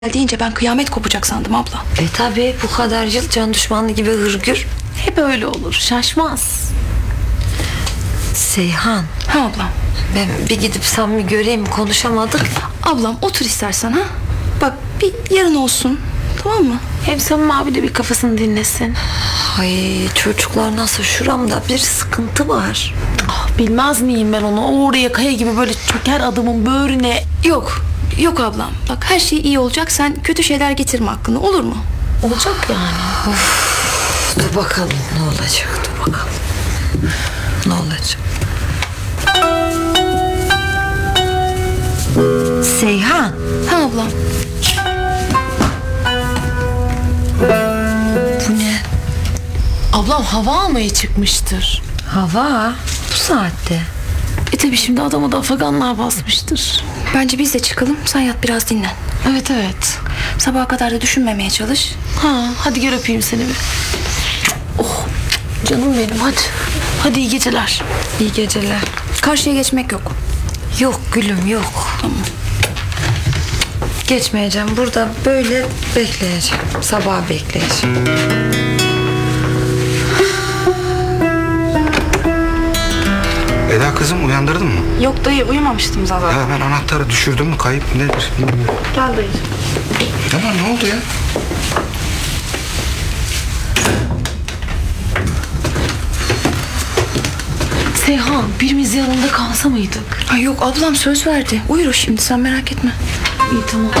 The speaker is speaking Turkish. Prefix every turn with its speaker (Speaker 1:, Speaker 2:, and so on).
Speaker 1: deyince ben kıyamet kopacak sandım abla.
Speaker 2: Tabii bu kadar yıl can düşmanı gibi hırgür.
Speaker 3: Hep öyle olur, şaşmaz.
Speaker 2: Seyhan,
Speaker 1: Ha ablam.
Speaker 2: ben bir gidip Sami göreyim, konuşamadık.
Speaker 1: Ablam otur istersen ha. Bak bir yarın olsun. Tamam mı?
Speaker 3: Hem Samim abi de bir kafasını dinlesin.
Speaker 2: Ay çocuklar nasıl, şuramda bir sıkıntı var.
Speaker 3: Bilmez miyim ben onu? O oraya kaya gibi böyle çöker adamın böğrüne.
Speaker 1: Yok. Yok ablam. Bak her şey iyi olacak. Sen kötü şeyler getirme aklına. Olur mu?
Speaker 3: Olacak yani.
Speaker 2: Dur bakalım ne olacak, dur bakalım. Ne olacak? Seyhan.
Speaker 1: Ha ablam.
Speaker 2: Bu ne?
Speaker 3: Ablam hava almaya çıkmıştır.
Speaker 2: Hava bu saatte.
Speaker 3: Tabii şimdi adamı da afaganlar basmıştır.
Speaker 1: Bence biz de çıkalım. Sen yat biraz dinlen.
Speaker 3: Evet evet.
Speaker 1: Sabaha kadar da düşünmemeye çalış.
Speaker 3: Hadi gel öpeyim seni bir. Oh canım benim hadi. Hadi iyi geceler.
Speaker 2: İyi geceler.
Speaker 1: Karşıya geçmek yok.
Speaker 2: Yok gülüm yok.
Speaker 1: Tamam.
Speaker 2: Geçmeyeceğim, burada böyle bekleyeceğim. Sabah bekleyeceğim.
Speaker 4: Eda kızım, uyandırdın mı?
Speaker 1: Yok dayı uyumamıştım zaten.
Speaker 4: Ya ben anahtarı düşürdüm mü, kayıp nedir bilmiyorum.
Speaker 1: Gel dayı.
Speaker 4: Ne var, ne oldu ya?
Speaker 3: Seyhan birimiz yanında kalsa mıydık?
Speaker 1: Ay yok ablam söz verdi. Uyur o şimdi sen merak etme.
Speaker 3: İyi tamam.